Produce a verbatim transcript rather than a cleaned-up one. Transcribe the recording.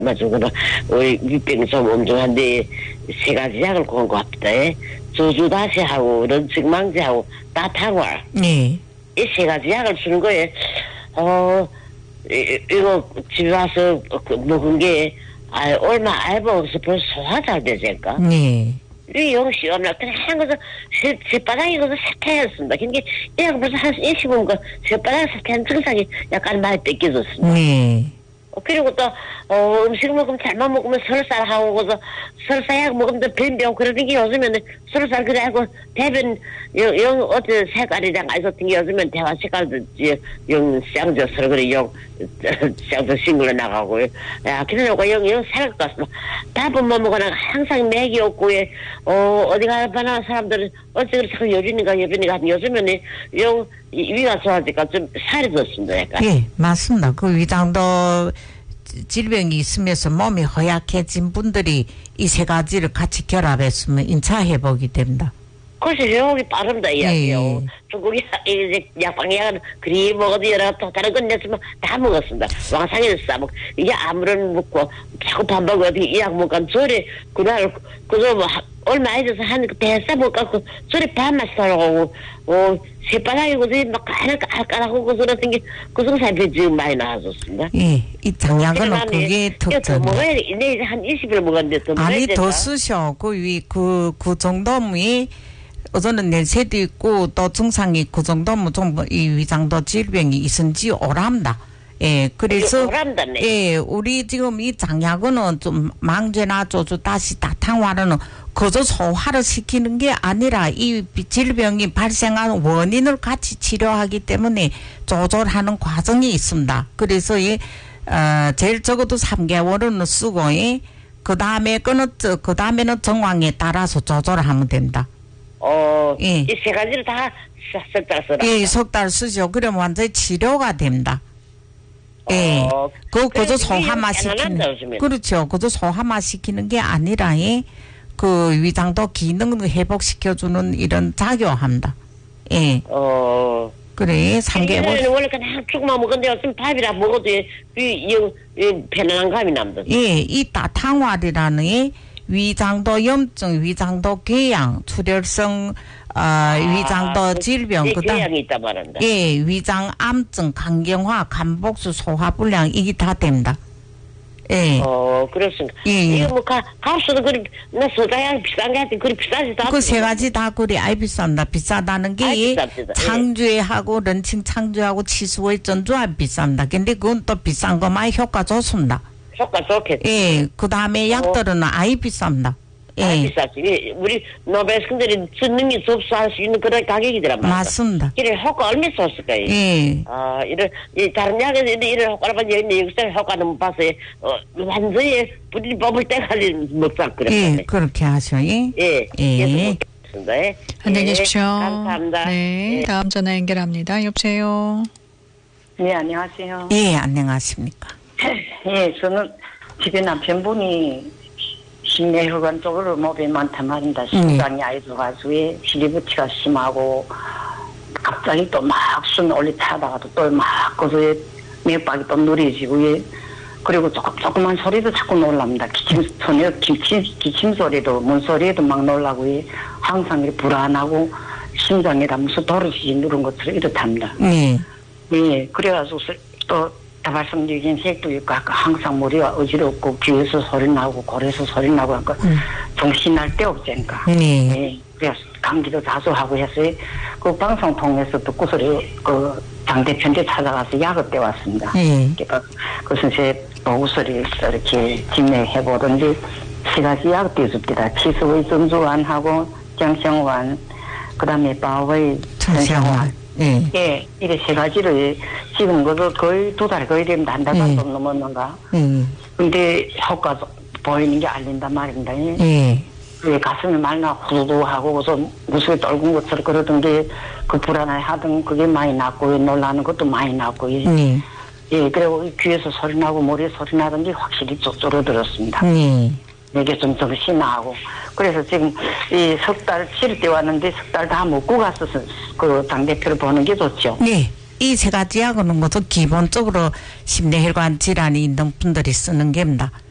맞으구나. 우리 위병 좀 엄중한데 세 가지 약을 고른 것 같다. 저주다시하고 런칭망제하고 따탕활. 네. 이 세 가지 약을 주는 거에 어 이, 이거 집에 와서 먹은 게 아, 얼마 알바 없어 벌써 소화 잘 되니까. 네. 이 영시 없나 그냥 한 것은 제, 제 바닥이 것은 사태였습니다. 근데 이거 벌써 한 일십 분 그 제 바닥 사태한 증상이 약간 많이 뺏겨졌습니다. 네. 어, 그리고 또, 어, 음식 먹으면 잘만 먹으면 설사하고, 그래서 설사약 먹으면 또 변병, 그러는 게 요즘에는 설사 그래갖고, 대변, 영, 영, 어떤 색깔이랑 알 같은 게 요즘엔 대화 색깔도, 영, 쌍져서 그래, 영, 쌍져 싱글로 나가고, 야, 그러고 영, 영 살을 것 같습니다. 답은 뭐 먹거나 항상 맥이 없고, 어, 어디 가나 사람들은 어째 자꾸 여빈이가 여빈이가 하면 요즘에는 영, 위가 좋아지니까 좀 살이 졌습니다, 약간. 예, 맞습니다. 그 위장도 질병이 있으면서 몸이 허약해진 분들이 이 세 가지를 같이 결합했으면 인차 회복이 됩니다. 그래서 회복이 빠릅니다, 이야기요. 예. 중국이 이제 약방약은 그리 먹어도 여러 또 다른 건 냈지만 다 먹었습니다. 왕상에서 싸먹. 이게 아무런 먹고 자꾸 밥 먹어 어디 약 먹고 저리 그날 그저 뭐 얼마 있어서 한 대싸 못 갖고 저리 밥만 사려고 어 새바닥이고 막 까나 까나하고 그 소리 생기 그 정상에 지금 많이 나와줬습니다. 예, 이 장약은 그게 특징. 먹어야 돼. 이제 한 이십 일 먹었는데 더 먹어야 아니 된다. 더 쓰셔. 그 위 그 그 정도면 어저는 내세도 있고 또 증상이 그 정도면 좀 이 위장도 질병이 있은지 오랍니다. 예, 그래서 오랍다네. 예, 우리 지금 이 장약은 좀 망제나 조주 다시 다탕화는 그저 소화를 시키는 게 아니라 이 질병이 발생한 원인을 같이 치료하기 때문에 조절하는 과정이 있습니다. 그래서 이 어, 제일 적어도 삼 개월은 쓰고 그 다음에 끊어 그 다음에는 정황에 따라서 조절을 하면 된다. 어, 예. 이 세 가지를 다 석 달 쓰라. 예, 석 달 쓰죠. 그러면 완전히 치료가 됩니다. 예. 어, 그, 그저 그래, 소화만 그게 편안한다, 시키는. 요즘에는. 그렇죠. 그저 소화만 시키는 게 아니라, 예. 그 위장도 기능을 회복시켜주는 이런 작용합니다. 예. 어. 그래, 삼 개월. 예전에는 원래 그냥 죽만 먹었는데 요즘 밥이라 먹어도 이, 이, 이 편안한 감이 납니다. 예, 이 따탕활이라는 예, 위장도 염증, 위장도 궤양, 출혈성, 어, 아, 위장도 질병, 이 그다음 궤양이 있다 말한다. 예, 위장암증, 간경화, 간복수, 소화불량 이게 다 됩니다. 예. 어, 그렇습니다. 예, 예. 이거 뭐, 가, 값은 그리, 나 서가양 비싼 게 하여튼 그리 비싸지도 않고. 그 세 가지 다 그래 아이 비쌉니다. 비싸다는 게 아이 이 비쌉니다. 창조하고 런칭 창조하고 치수의 전주합 비쌉니다. 근데 그건 또 비싼 것만 효과 좋습니다. 효과 좋겠지. 예, 그 다음에 약들은 아이 비쌉니다. 예. 아이 비싸지. 이 우리 노벨생들이 전능이 접수할 수 있는 그런 가격이더란 말이야. 맞습니다. 이래 효과 얼마나 좋을까요? 예. 아, 이런, 이, 다른 약에서 이런 효과를 봐서 여기서 효과는 못 봐서, 어, 완전히 뿌리 뽑을 때가 먹자, 그래. 예, 그렇게 하셔. 예. 예. 예. 먹겠습니다. 예. 안녕히 계십시오. 감사합니다. 네, 예. 다음 전화 연결합니다. 여보세요. 네, 안녕하세요. 예, 안녕하십니까. 예, 저는 집에 남편분이 심내혈관 쪽으로 몸이 많단 말입니다. 심장이 아예 좋아가지고 시리부티가 심하고 갑자기 또 막 숨 올리 타다가도 또 막 거기에 맥박이 또 누리지고 예. 그리고 조금 조그만 소리도 자꾸 놀랍니다. 기침 전혀 기침 기침 소리도 뭔 소리에도 막 놀라고 예. 항상 이렇게 불안하고 심장에다 무슨 도르시 누른 것처럼 이렇답니다. 예. 예, 그래가지고 또 다발성적인 색도 있고 항상 머리가 어지럽고 귀에서 소리 나고 골에서 소리 나고 하니까 음. 정신 날 데 없자니까. 네. 예, 그래서 감기도 자주 하고 해서 그 방송 통해서 듣고서 그장 대표한테 찾아가서 약을 떼왔습니다. 예. 그러니까 그 선생 보고서를 이렇게 진행해보던데 세 가지 약 떼줍니다. 치수의 전주환하고 정성환, 그 다음에 바의 정성환. 예. 예, 이래 세 가지를 지금 그거 거의 두 달 거의 되면 한 달 반 예. 좀 넘었는가. 예. 근데 효과도 보이는 게 알린단 말입니다. 예. 예. 왜 가슴이 말나 후두두하고 그래서 무수히 떨군 것처럼 그러던 게 그 불안해 하던 그게 많이 났고 놀라는 것도 많이 났고 예. 예. 예, 그리고 귀에서 소리 나고 머리에 소리 나던 게 확실히 쭉 줄어들었습니다. 예. 이게 좀 정신 나고 그래서 지금 이 석 달 치를 때 왔는데 석 달 다 먹고 가서 그 당대표를 보는 게 좋죠. 네. 이 세 가지 약은 것도 기본적으로 심내혈관 질환이 있는 분들이 쓰는 겁니다.